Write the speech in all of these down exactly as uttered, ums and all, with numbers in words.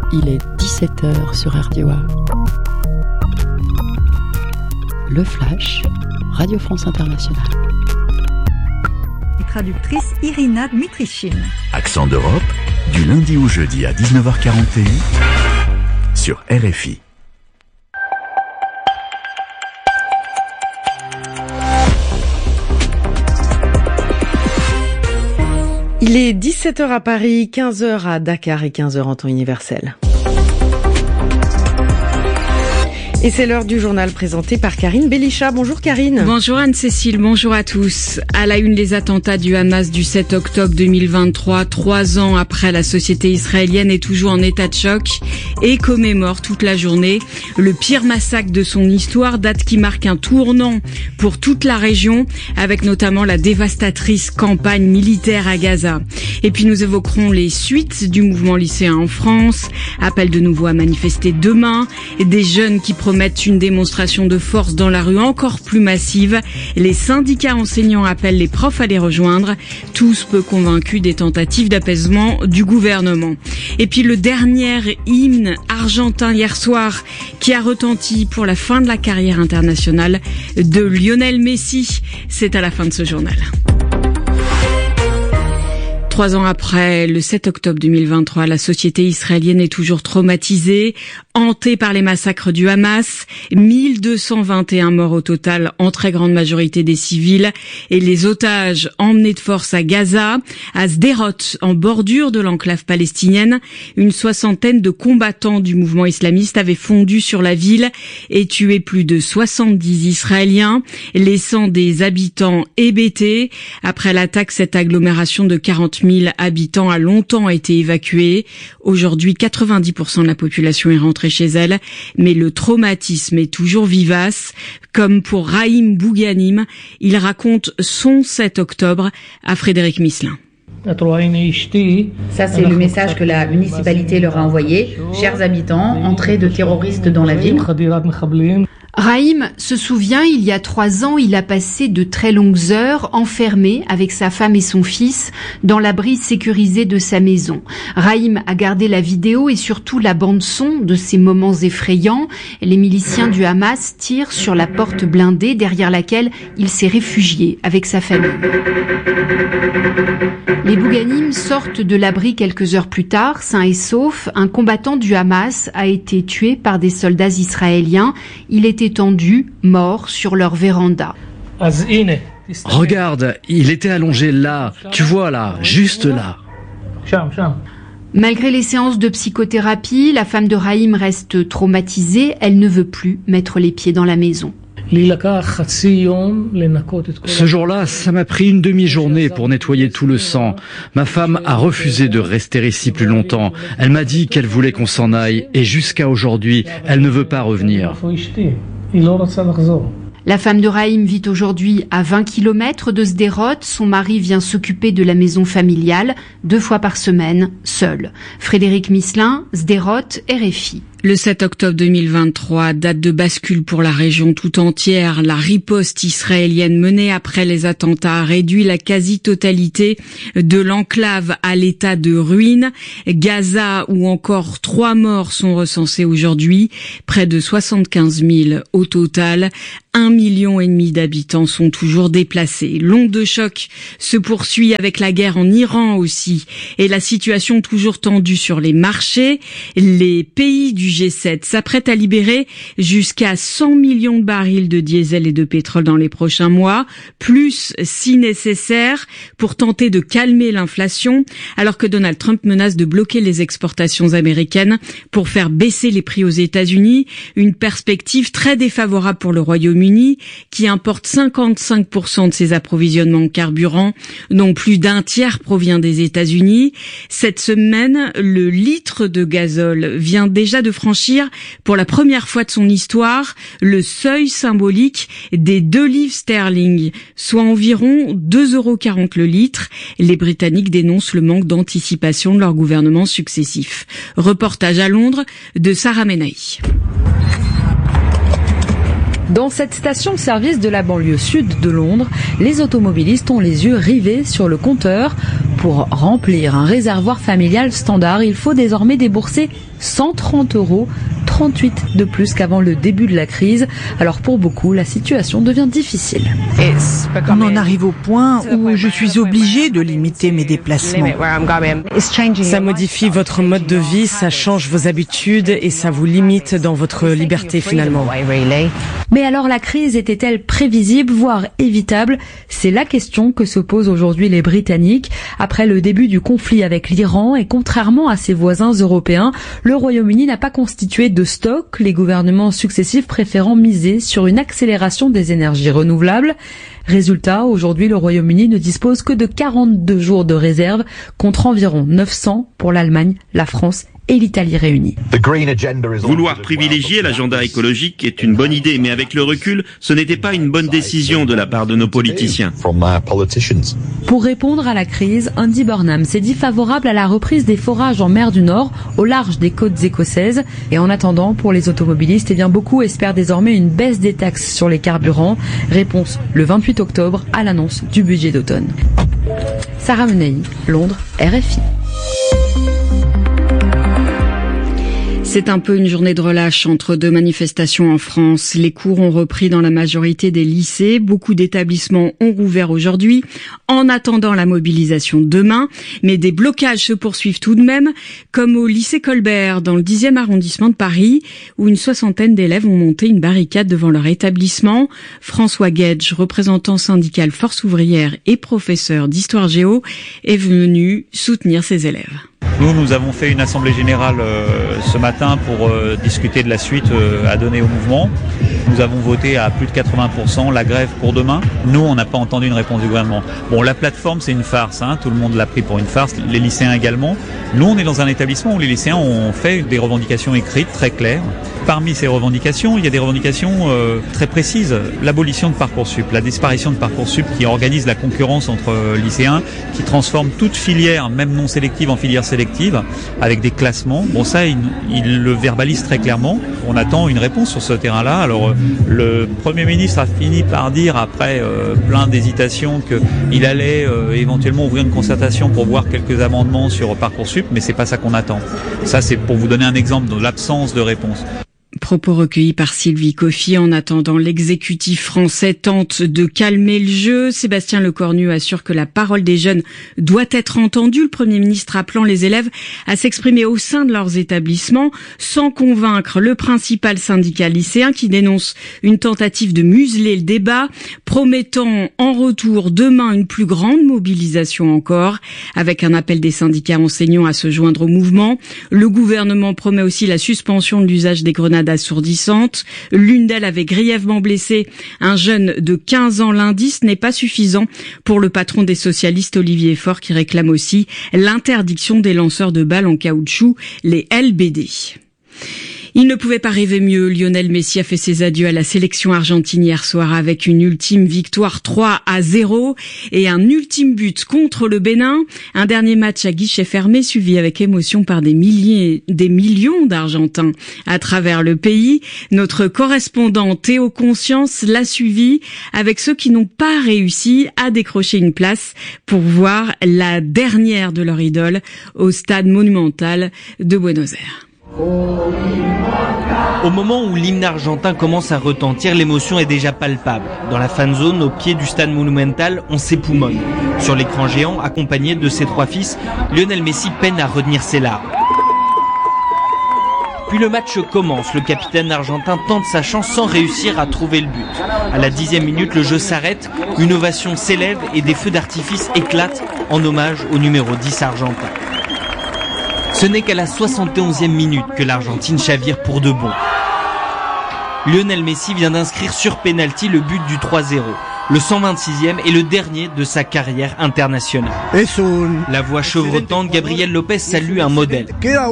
Il est dix-sept heures sur R D O A. Le Flash, Radio France Internationale. Traductrice Irina Dmitrichine. Accent d'Europe, du lundi au jeudi à dix-neuf heures quarante et un sur R F I. Il est dix-sept heures à Paris, quinze heures à Dakar et quinze heures en temps universel. Et c'est l'heure du journal présenté par Karine Belisha. Bonjour Karine. Bonjour Anne-Cécile, bonjour à tous. À la une, les attentats du Hamas du sept octobre deux mille vingt-trois, trois ans après, la société israélienne est toujours en état de choc et commémore toute la journée le pire massacre de son histoire, date qui marque un tournant pour toute la région, avec notamment la dévastatrice campagne militaire à Gaza. Et puis nous évoquerons les suites du mouvement lycéen en France, appel de nouveau à manifester demain, des jeunes qui promettent une démonstration de force dans la rue encore plus massive. Les syndicats enseignants appellent les profs à les rejoindre, tous peu convaincus des tentatives d'apaisement du gouvernement. Et puis le dernier hymne argentin hier soir qui a retenti pour la fin de la carrière internationale de Lionel Messi. C'est à la fin de ce journal. Trois ans après, le sept octobre deux mille vingt-trois, la société israélienne est toujours traumatisée, hantée par les massacres du Hamas, mille deux cent vingt et un morts au total, en très grande majorité des civils, et les otages emmenés de force à Gaza, à Sderot, en bordure de l'enclave palestinienne. Une soixantaine de combattants du mouvement islamiste avaient fondu sur la ville et tué plus de soixante-dix Israéliens, laissant des habitants hébétés. Après l'attaque, cette agglomération de quarante mille habitants a longtemps été évacuée. Aujourd'hui, quatre-vingt-dix pour cent de la population est rentrée chez elle, mais le traumatisme est toujours vivace. Comme pour Raïm Bouganim, il raconte son sept octobre à Frédéric Misselin. Ça, c'est le message que la municipalité leur a envoyé. Chers habitants, entrée de terroristes dans la ville. Raïm se souvient, il y a trois ans, il a passé de très longues heures enfermé avec sa femme et son fils dans l'abri sécurisé de sa maison. Raïm a gardé la vidéo et surtout la bande-son de ces moments effrayants. Les miliciens du Hamas tirent sur la porte blindée derrière laquelle il s'est réfugié avec sa famille. Les Bouganim sortent de l'abri quelques heures plus tard, sains et saufs. Un combattant du Hamas a été tué par des soldats israéliens. Il était tendu, mort sur leur véranda. Regarde, il était allongé là, tu vois là, juste là. Malgré les séances de psychothérapie, la femme de Raïm reste traumatisée. Elle ne veut plus mettre les pieds dans la maison. Ce jour-là, ça m'a pris une demi-journée pour nettoyer tout le sang. Ma femme a refusé de rester ici plus longtemps. Elle m'a dit qu'elle voulait qu'on s'en aille et jusqu'à aujourd'hui, elle ne veut pas revenir. La femme de Raïm vit aujourd'hui à vingt kilomètres de Sderot. Son mari vient s'occuper de la maison familiale deux fois par semaine, seul. Frédéric Misselin, Sderot, R F I. Le sept octobre deux mille vingt-trois, date de bascule pour la région tout entière. La riposte israélienne menée après les attentats a réduit la quasi-totalité de l'enclave à l'état de ruine. Gaza, où encore trois morts sont recensés aujourd'hui, près de soixante-quinze mille au total. Un million et demi d'habitants sont toujours déplacés. L'onde de choc se poursuit avec la guerre en Iran aussi et la situation toujours tendue sur les marchés. Les pays du G sept s'apprête à libérer jusqu'à cent millions de barils de diesel et de pétrole dans les prochains mois, plus si nécessaire pour tenter de calmer l'inflation, alors que Donald Trump menace de bloquer les exportations américaines pour faire baisser les prix aux États-Unis, une perspective très défavorable pour le Royaume-Uni qui importe cinquante-cinq pour cent de ses approvisionnements en carburant, dont plus d'un tiers provient des États-Unis. Cette semaine, le litre de gazole vient déjà de franchir pour la première fois de son histoire le seuil symbolique des deux livres sterling, soit environ deux euros quarante le litre. Les Britanniques dénoncent le manque d'anticipation de leurs gouvernements successifs. Reportage à Londres de Sarah Menahi. Dans cette station-service de la banlieue sud de Londres, les automobilistes ont les yeux rivés sur le compteur Pour remplir un réservoir familial standard, il faut désormais débourser cent trente euros, trente-huit de plus qu'avant le début de la crise. Alors pour beaucoup, la situation devient difficile. On en arrive au point où je suis obligée de limiter mes déplacements. Ça modifie votre mode de vie, ça change vos habitudes et ça vous limite dans votre liberté finalement. Mais alors la crise était-elle prévisible, voire évitable? C'est la question que se posent aujourd'hui les Britanniques après le début du conflit avec l'Iran, et contrairement à ses voisins européens, le Royaume-Uni n'a pas constitué de stock, les gouvernements successifs préférant miser sur une accélération des énergies renouvelables. Résultat, aujourd'hui le Royaume-Uni ne dispose que de quarante-deux jours de réserve contre environ neuf cents pour l'Allemagne, la France et l'Italie réunis. Vouloir privilégier l'agenda écologique est une bonne idée, mais avec le recul, ce n'était pas une bonne décision de la part de nos politiciens. Pour répondre à la crise, Andy Burnham s'est dit favorable à la reprise des forages en mer du Nord, au large des côtes écossaises. Et en attendant, pour les automobilistes, eh bien beaucoup espèrent désormais une baisse des taxes sur les carburants. Réponse le vingt-huit octobre à l'annonce du budget d'automne. Sarah Menei, Londres, R F I. C'est un peu une journée de relâche entre deux manifestations en France. Les cours ont repris dans la majorité des lycées. Beaucoup d'établissements ont rouvert aujourd'hui, en attendant la mobilisation demain. Mais des blocages se poursuivent tout de même, comme au lycée Colbert, dans le dixième arrondissement de Paris, où une soixantaine d'élèves ont monté une barricade devant leur établissement. François Guedge, représentant syndical Force ouvrière et professeur d'histoire géo, est venu soutenir ses élèves. Nous, nous avons fait une assemblée générale euh, ce matin pour euh, discuter de la suite euh, à donner au mouvement. Nous avons voté à plus de quatre-vingts pour cent la grève pour demain. Nous, on n'a pas entendu une réponse du gouvernement. Bon, la plateforme, c'est une farce, hein. Tout le monde l'a pris pour une farce, les lycéens également. Nous, on est dans un établissement où les lycéens ont fait des revendications écrites très claires. Parmi ces revendications, il y a des revendications euh, très précises. L'abolition de Parcoursup, la disparition de Parcoursup qui organise la concurrence entre euh, lycéens, qui transforme toute filière, même non sélective, en filière sélective, avec des classements. Bon, ça, il, il le verbalise très clairement. On attend une réponse sur ce terrain-là. Alors, euh, le Premier ministre a fini par dire, après euh, plein d'hésitations, qu'il allait euh, éventuellement ouvrir une concertation pour voir quelques amendements sur Parcoursup, mais c'est pas ça qu'on attend. Ça, c'est pour vous donner un exemple de l'absence de réponse. Propos recueillis par Sylvie Coffy. En attendant, l'exécutif français tente de calmer le jeu. Sébastien Lecornu assure que la parole des jeunes doit être entendue. Le Premier ministre appelant les élèves à s'exprimer au sein de leurs établissements, sans convaincre le principal syndicat lycéen qui dénonce une tentative de museler le débat, promettant en retour demain une plus grande mobilisation encore, avec un appel des syndicats enseignants à se joindre au mouvement. Le gouvernement promet aussi la suspension de l'usage des grenades assourdissantes. L'une d'elles avait grièvement blessé un jeune de quinze ans lundi. Ce n'est pas suffisant pour le patron des socialistes Olivier Faure, qui réclame aussi l'interdiction des lanceurs de balles en caoutchouc, les L B D. Il ne pouvait pas rêver mieux. Lionel Messi a fait ses adieux à la sélection argentine hier soir avec une ultime victoire trois à zéro et un ultime but contre le Bénin. Un dernier match à guichet fermé suivi avec émotion par des milliers, des millions d'Argentins à travers le pays. Notre correspondant Théo Conscience l'a suivi avec ceux qui n'ont pas réussi à décrocher une place pour voir la dernière de leur idole au stade monumental de Buenos Aires. Au moment où l'hymne argentin commence à retentir, l'émotion est déjà palpable. Dans la fan zone, au pied du stade monumental, on s'époumonne. Sur l'écran géant, accompagné de ses trois fils, Lionel Messi peine à retenir ses larmes. Puis le match commence. Le capitaine argentin tente sa chance sans réussir à trouver le but. À la dixième minute, le jeu s'arrête, une ovation s'élève et des feux d'artifice éclatent en hommage au numéro dix argentin. Ce n'est qu'à la soixante et onzième minute que l'Argentine chavire pour de bon. Lionel Messi vient d'inscrire sur pénalty le but du trois zéro. Le cent vingt-sixième et le dernier de sa carrière internationale. La voix chevrotante, Gabriel Lopez salue un modèle.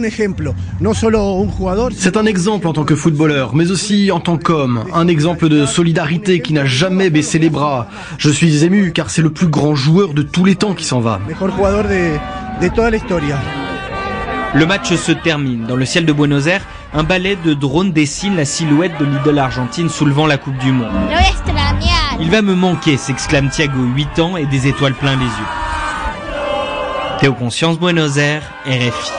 C'est un exemple en tant que footballeur, mais aussi en tant qu'homme. Un exemple de solidarité qui n'a jamais baissé les bras. Je suis ému car c'est le plus grand joueur de tous les temps qui s'en va. Le match se termine. Dans le ciel de Buenos Aires, un balai de drones dessine la silhouette de l'idole argentine soulevant la Coupe du Monde. Il va me manquer, s'exclame Thiago, huit ans et des étoiles plein les yeux. Théo Conscience, Buenos Aires, R F I.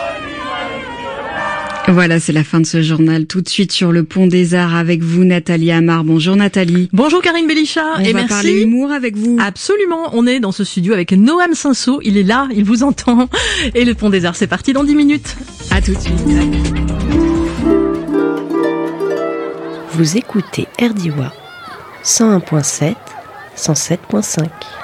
Voilà, c'est la fin de ce journal. Tout de suite sur le pont des Arts avec vous, Nathalie Amar. Bonjour Nathalie. Bonjour Karine Bélichat. On et va merci. parler humour avec vous. Absolument. On est dans ce studio avec Noam Cinceau. Il est là, il vous entend. Et le pont des Arts, c'est parti dans dix minutes. À tout de suite. Vous écoutez R D I W A cent un virgule sept, cent sept virgule cinq.